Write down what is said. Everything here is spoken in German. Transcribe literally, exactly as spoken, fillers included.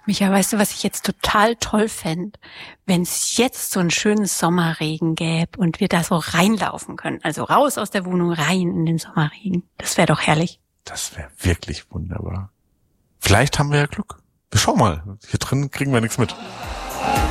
Micha, weißt du, was ich jetzt total toll fände? Wenn es jetzt so einen schönen Sommerregen gäbe und wir da so reinlaufen können. Also raus aus der Wohnung, rein in den Sommerregen. Das wäre doch herrlich. Das wäre wirklich wunderbar. Vielleicht haben wir ja Glück. Wir schauen mal. Hier drin kriegen wir nichts mit.